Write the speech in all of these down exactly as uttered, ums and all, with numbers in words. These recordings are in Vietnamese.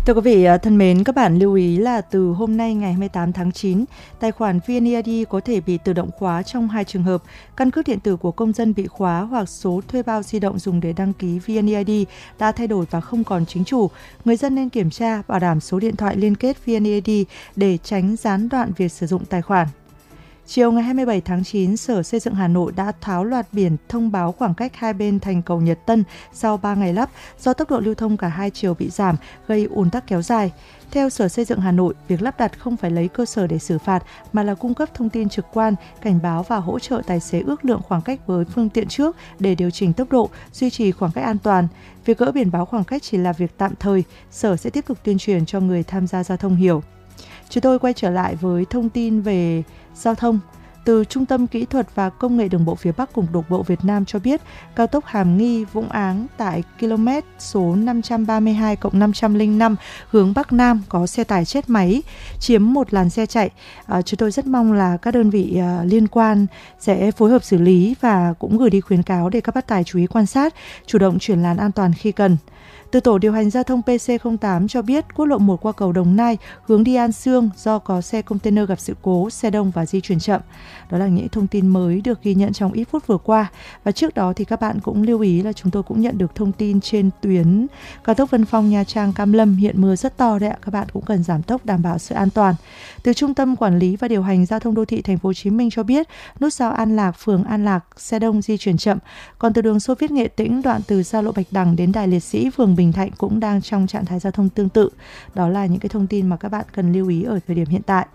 Thưa quý vị thân mến, các bạn lưu ý là từ hôm nay ngày hai mươi tám tháng chín, tài khoản vê en e i đê có thể bị tự động khóa trong hai trường hợp: căn cước điện tử của công dân bị khóa hoặc số thuê bao di động dùng để đăng ký vê en e i đê đã thay đổi và không còn chính chủ. Người dân nên kiểm tra, bảo đảm số điện thoại liên kết vê en e i đê để tránh gián đoạn việc sử dụng tài khoản. Chiều ngày hai mươi bảy tháng chín, Sở Xây dựng Hà Nội đã tháo loạt biển thông báo khoảng cách hai bên thành cầu Nhật Tân sau ba ngày lắp do tốc độ lưu thông cả hai chiều bị giảm, gây ùn tắc kéo dài. Theo Sở Xây dựng Hà Nội, việc lắp đặt không phải lấy cơ sở để xử phạt mà là cung cấp thông tin trực quan, cảnh báo và hỗ trợ tài xế ước lượng khoảng cách với phương tiện trước để điều chỉnh tốc độ, duy trì khoảng cách an toàn. Việc gỡ biển báo khoảng cách chỉ là việc tạm thời, Sở sẽ tiếp tục tuyên truyền cho người tham gia giao thông hiểu. Chúng tôi quay trở lại với thông tin về giao thông. Từ Trung tâm Kỹ thuật và Công nghệ Đường bộ phía Bắc Cục Đường bộ Việt Nam cho biết, cao tốc Hàm Nghi - Vũng Áng tại km số năm trăm ba mươi hai cộng năm trăm lẻ năm hướng Bắc Nam có xe tải chết máy, chiếm một làn xe chạy. À, chúng tôi rất mong là các đơn vị à, liên quan sẽ phối hợp xử lý và cũng gửi đi khuyến cáo để các bác tài chú ý quan sát, chủ động chuyển làn an toàn khi cần. Từ Tổ điều hành giao thông pê xê không tám cho biết quốc lộ một qua cầu Đồng Nai hướng đi An Sương do có xe container gặp sự cố, xe đông và di chuyển chậm. Đó là những thông tin mới được ghi nhận trong ít phút vừa qua. Và trước đó thì các bạn cũng lưu ý là chúng tôi cũng nhận được thông tin trên tuyến cao tốc Vân Phong Nha Trang Cam Lâm hiện mưa rất to đấy ạ. Các bạn cũng cần giảm tốc đảm bảo sự an toàn. Từ Trung tâm Quản lý và Điều hành Giao thông Đô thị Thành phố Hồ Chí Minh cho biết nút giao An Lạc, phường An Lạc xe đông di chuyển chậm. Còn từ đường Xô Viết Nghệ Tĩnh đoạn từ xa lộ Bạch Đằng đến Đài Liệt Sĩ, phường Bình Thạnh cũng đang trong trạng thái giao thông tương tự. Đó là những cái thông tin mà các bạn cần lưu ý ở thời điểm hiện tại.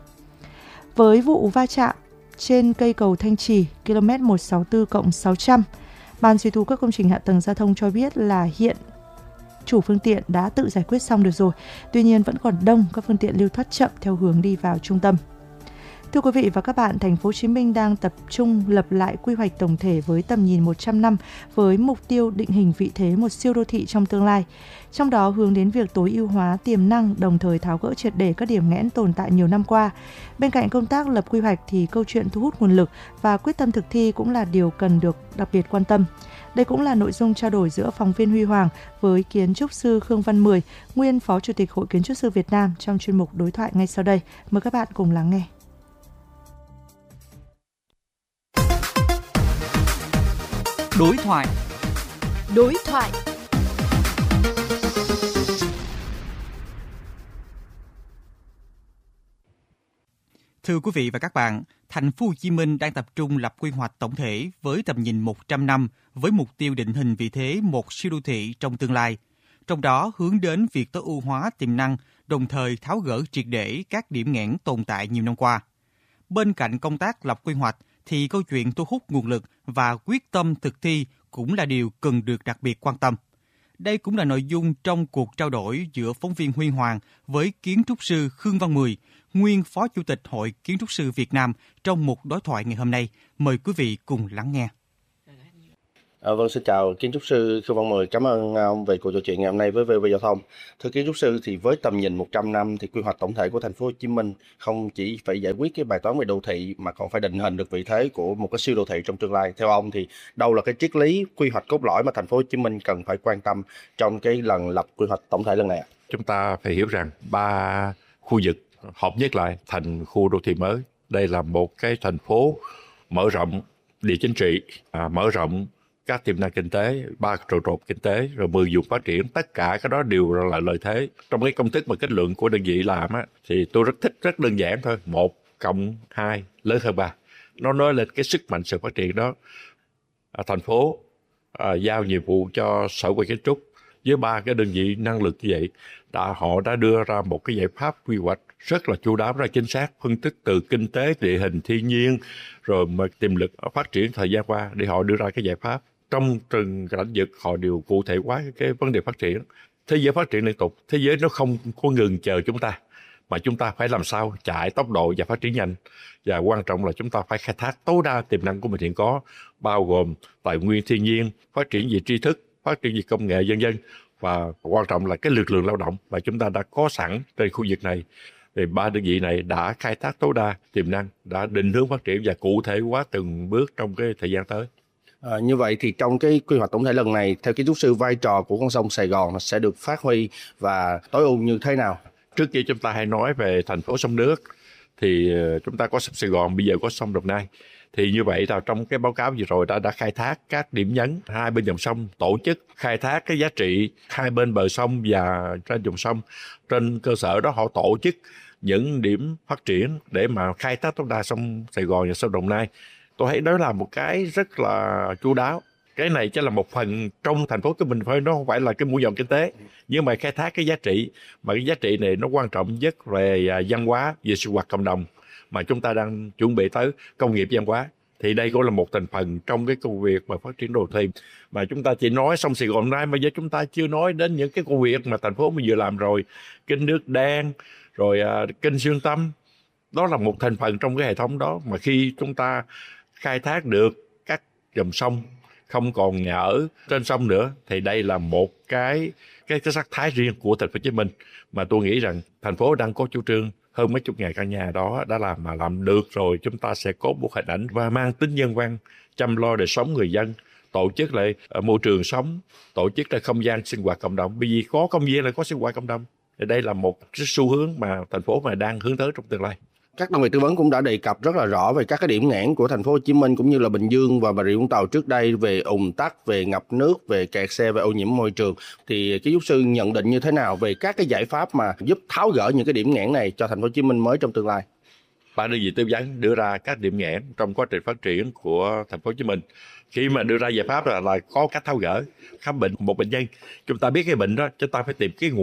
Với vụ va chạm trên cây cầu Thanh Trì km một trăm sáu mươi tư cộng sáu trăm, Ban duy tu các công trình hạ tầng giao thông cho biết là hiện chủ phương tiện đã tự giải quyết xong được rồi. Tuy nhiên vẫn còn đông các phương tiện lưu thoát chậm theo hướng đi vào trung tâm. Thưa quý vị và các bạn, Thành phố Hồ Chí Minh đang tập trung lập lại quy hoạch tổng thể với tầm nhìn một trăm năm với mục tiêu định hình vị thế một siêu đô thị trong tương lai. Trong đó hướng đến việc tối ưu hóa tiềm năng, đồng thời tháo gỡ triệt để các điểm nghẽn tồn tại nhiều năm qua. Bên cạnh công tác lập quy hoạch thì câu chuyện thu hút nguồn lực và quyết tâm thực thi cũng là điều cần được đặc biệt quan tâm. Đây cũng là nội dung trao đổi giữa phóng viên Huy Hoàng với kiến trúc sư Khương Văn Mười, nguyên Phó Chủ tịch Hội Kiến trúc sư Việt Nam trong chuyên mục đối thoại ngay sau đây. Mời các bạn cùng lắng nghe. Đối thoại. Đối thoại. Thưa quý vị và các bạn, Thành phố Hồ Chí Minh đang tập trung lập quy hoạch tổng thể với tầm nhìn một trăm năm với mục tiêu định hình vị thế một siêu đô thị trong tương lai. Trong đó hướng đến việc tối ưu hóa tiềm năng, đồng thời tháo gỡ triệt để các điểm nghẽn tồn tại nhiều năm qua. Bên cạnh công tác lập quy hoạch thì câu chuyện thu hút nguồn lực và quyết tâm thực thi cũng là điều cần được đặc biệt quan tâm. Đây cũng là nội dung trong cuộc trao đổi giữa phóng viên Huy Hoàng với kiến trúc sư Khương Văn Mười, nguyên Phó Chủ tịch Hội Kiến trúc sư Việt Nam trong một đối thoại ngày hôm nay. Mời quý vị cùng lắng nghe. À, vâng, xin chào kiến trúc sư Khương Văn Mười, cảm ơn ông về cuộc trò chuyện ngày hôm nay với vê o vê Giao thông. Thưa kiến trúc sư, thì với tầm nhìn một trăm năm thì quy hoạch tổng thể của Thành phố Hồ Chí Minh không chỉ phải giải quyết cái bài toán về đô thị mà còn phải định hình được vị thế của một cái siêu đô thị trong tương lai. Theo ông thì đâu là cái triết lý quy hoạch cốt lõi mà Thành phố Hồ Chí Minh cần phải quan tâm trong cái lần lập quy hoạch tổng thể lần này ạ? Chúng ta phải hiểu rằng ba khu vực hợp nhất lại thành khu đô thị mới. Đây là một cái thành phố mở rộng địa chính trị, à, mở rộng các tiềm năng kinh tế, ba trụ cột kinh tế, rồi mười vùng phát triển, tất cả cái đó đều là lợi thế. Trong cái công thức mà kết luận của đơn vị làm á, thì tôi rất thích, rất đơn giản thôi, một cộng hai lớn hơn ba. Nó nói lên cái sức mạnh sự phát triển đó. À, thành phố à, giao nhiệm vụ cho Sở Quy Kiến trúc với ba cái đơn vị năng lực như vậy, đã, họ đã đưa ra một cái giải pháp quy hoạch rất là chu đáo, rất chính xác, phân tích từ kinh tế, địa hình, thiên nhiên, rồi mà tiềm lực phát triển thời gian qua để họ đưa ra cái giải pháp. Trong từng lĩnh vực họ đều cụ thể hóa cái vấn đề phát triển. Thế giới phát triển liên tục, thế giới nó không có ngừng chờ chúng ta, mà chúng ta phải làm sao chạy tốc độ và phát triển nhanh. Và quan trọng là chúng ta phải khai thác tối đa tiềm năng của mình hiện có, bao gồm tài nguyên thiên nhiên, phát triển về tri thức, phát triển về công nghệ, vân vân. Và quan trọng là cái lực lượng lao động mà chúng ta đã có sẵn trên khu vực này. Thì ba đơn vị này đã khai thác tối đa tiềm năng, đã định hướng phát triển và cụ thể hóa từng bước trong cái thời gian tới. À, như vậy thì trong cái quy hoạch tổng thể lần này, theo kiến trúc sư, vai trò của con sông Sài Gòn sẽ được phát huy và tối ưu như thế nào? Trước kia chúng ta hay nói về thành phố sông nước, thì chúng ta có sông Sài Gòn, bây giờ có sông Đồng Nai. Thì như vậy là trong cái báo cáo vừa rồi đã đã khai thác các điểm nhấn hai bên dòng sông, tổ chức khai thác cái giá trị hai bên bờ sông và trên dòng sông. Trên cơ sở đó họ tổ chức những điểm phát triển để mà khai thác tối đa sông Sài Gòn và sông Đồng Nai. Tôi thấy đó là một cái rất là chu đáo. Cái này chỉ là một phần trong thành phố của mình thôi, nó không phải là cái mũi nhọn kinh tế, nhưng mà khai thác cái giá trị, mà cái giá trị này nó quan trọng nhất về văn hóa, về sinh hoạt cộng đồng mà chúng ta đang chuẩn bị tới công nghiệp văn hóa. Thì đây cũng là một thành phần trong cái công việc mà phát triển đô thị. Mà chúng ta chỉ nói sông Sài Gòn nay, mà giờ chúng ta chưa nói đến những cái công việc mà thành phố mình vừa làm rồi, kênh Nước Đen, rồi uh, kênh Xuyên Tâm. Đó là một thành phần trong cái hệ thống đó, mà khi chúng ta khai thác được các dòng sông, không còn nhà ở trên sông nữa, thì đây là một cái cái cái sắc thái riêng của thành phố Hồ Chí Minh mà tôi nghĩ rằng thành phố đang có chủ trương hơn mấy chục ngàn căn nhà đó đã làm mà làm được rồi. Chúng ta sẽ có một hình ảnh và mang tính nhân văn, chăm lo đời sống người dân, tổ chức lại môi trường sống, tổ chức lại không gian sinh hoạt cộng đồng. Bởi vì có công viên là có sinh hoạt cộng đồng. Thì đây là một cái xu hướng mà thành phố mà đang hướng tới trong tương lai. Các đơn vị tư vấn cũng đã đề cập rất là rõ về các cái điểm nghẽn của thành phố Hồ Chí Minh cũng như là Bình Dương và Bà Rịa Vũng Tàu trước đây, về ùn tắc, về ngập nước, về kẹt xe, về ô nhiễm môi trường. Thì kiến trúc sư nhận định như thế nào về các cái giải pháp mà giúp tháo gỡ những cái điểm nghẽn này cho thành phố Hồ Chí Minh mới trong tương lai? Ba đơn vị tư vấn đưa ra các điểm nghẽn trong quá trình phát triển của thành phố Hồ Chí Minh. Khi mà đưa ra giải pháp là, là có cách tháo gỡ. Khám bệnh một bệnh nhân, chúng ta biết cái bệnh đó, chúng ta phải tìm cái nguồn